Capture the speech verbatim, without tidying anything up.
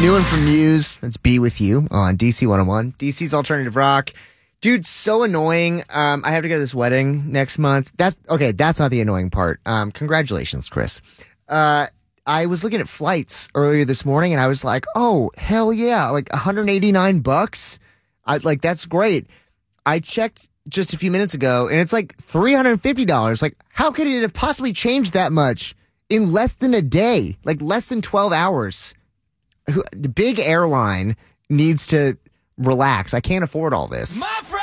New one from Muse. That's Be With You on D C one oh one. D C's Alternative Rock. Dude, so annoying. Um, I have to go to this wedding next month. That's okay. That's not the annoying part. Um, congratulations, Chris. Uh, I was looking at flights earlier this morning and I was like, oh, hell yeah. Like one hundred eighty-nine bucks. I like, that's great. I checked just a few minutes ago and it's like three hundred fifty dollars. Like, how could it have possibly changed that much in less than a day? Like less than twelve hours. The big airline needs to relax. I can't afford all this. My